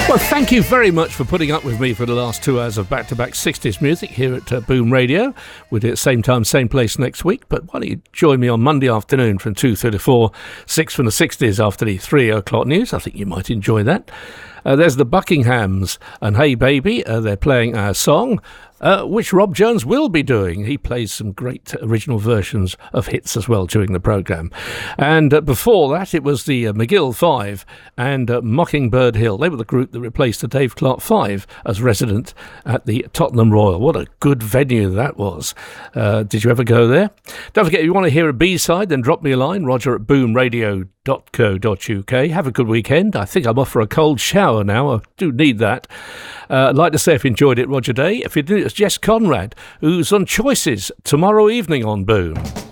Well, thank you very much for putting up with me for the last 2 hours of back-to-back 60s music here at Boom Radio. We'll do it same time, same place next week, but why don't you join me on Monday afternoon from 2:34, 6 from the 60s after the 3 o'clock news. I think you might enjoy that. There's the Buckinghams and Hey Baby. They're playing our song, which Rob Jones will be doing. He plays some great original versions of hits as well during the programme. And before that, it was the McGill Five and Mockingbird Hill. They were the group that replaced the Dave Clark Five as resident at the Tottenham Royal. What a good venue that was. Did you ever go there? Don't forget, if you want to hear a B-side, then drop me a line, roger@boomradio.co.uk. Have a good weekend. I think I'm off for a cold shower now. I do need that. I'd like to say if you enjoyed it, Roger Day. If you didn't, it's Jess Conrad, who's on Choices tomorrow evening on Boom.